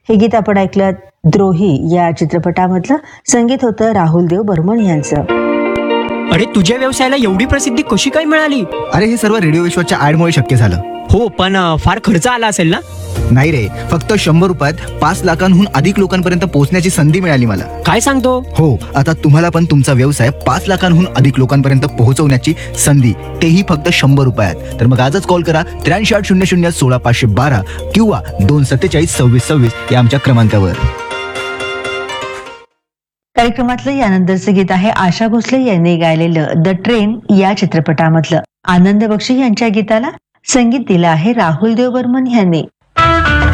हे गीत आपण ऐकलं द्रोही या चित्रपटामधलं. संगीत होतं राहुल देव बर्मन यांचं. अरे तुझ्या व्यवसायाला एवढी प्रसिद्धी कशी काय मिळाली? अरे हे सर्व रेडिओ विश्वाच्या ऍडमुळे शक्य झालं. हो, पण फार खर्च आला असेल ना? नाही रे, फक्त 100 रुपयात 5 लाखांहून अधिक लोकांपर्यंत पोहोचण्याची संधी मिळाली मला. काय सांगतो? हो, आता तुम्हाला पण तुमचा व्यवसाय 5 लाखांहून अधिक लोकांपर्यंत पोहोचवण्याची संधी, तेही फक्त 100 रुपयात. तर मग आजच कॉल करा 83800016 किंवा 2472626 या आमच्या क्रमांकावर. कार्यक्रमातलं यानंतरचं गीत आहे आशा भोसले यांनी गायलेलं द ट्रेन या चित्रपटामधलं. आनंद बक्षी यांच्या गीताला संगीत दिलं आहे राहुल देव बर्मन यांनी.